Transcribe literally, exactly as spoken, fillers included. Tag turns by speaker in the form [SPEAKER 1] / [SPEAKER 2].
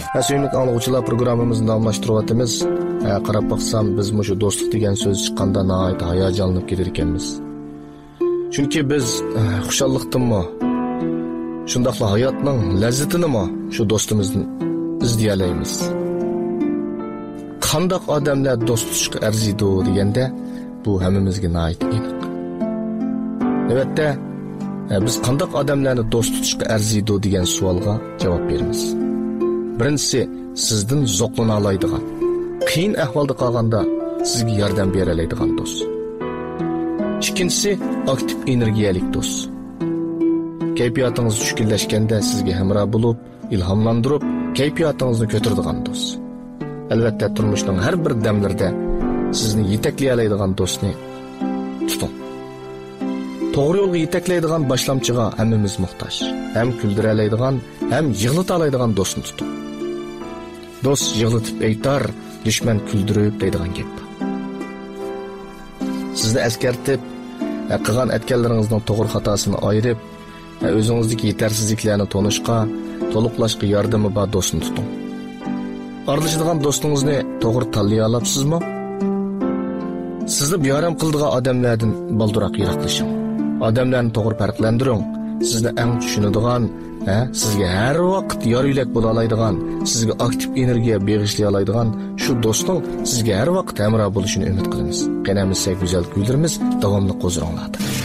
[SPEAKER 1] Süymlik anlıqçılar programımızın davamlaştırıvatımız. Qarab baxsam biz şu dostluq degan söz chiqqanda nihoyat hayajonlanib ketar ekanmiz. Chunki biz xushalliqdanmi, shundaqla hayotning lazzatinimi shu do'stimizdan izlayalaymiz. Qandaq odamlar do'st tutishga arziydi deganda bu hammamizga nihoyat aniq. Albatta, biz qandaq odamlarni do'st tutishga arziydi degan savolga javob beramiz. Birinchisi, sizdan zo'qlana oladigan, qiyin ahvolda qolganda sizga yordam bera oladigan do'st. Ikkinchisi, aktiv energiyalik do'st. Kayfiyatingiz tushkunlashganda sizga hamroh bo'lib, ilhomlantirib, kayfiyatingizni ko'taradigan do'st. Albatta, turmushning har bir damlarida sizni yetaklay oladigan do'stni tuting. To'g'ri yo'lga yetaklaydigan boshlamchiga hammamiz muhtoj. Ham kuldira oladigan, ham yig'lata oladigan do'stni tuting. Do'st yig'latib aytar, dushman kuldirib deydigan gap. Sizni askartib, qilgan atganlaringizning to'g'ri xatosini ayirib, o'zingizdagi yetarsizliklarni tonishqa, to'liqlashga yordami bor do'stni tuting. Aralashadigan do'stingizni to'g'ri tanlay olabsizmi? Sizni biyoram qildigan odamlardan balduroq yiroqlashing. Odamlarni to'g'ri farqlantiring. Sizni eng tushunadigan, sizga har vaqt yoruylik bo'la oladigan, sizga aktiv energiya bag'ishlay oladigan shu do'stning sizga har vaqt hamroh bo'lishini umid qilamiz. Qanamizsa go'zal kuylarimiz davomli qo'zg'aladi.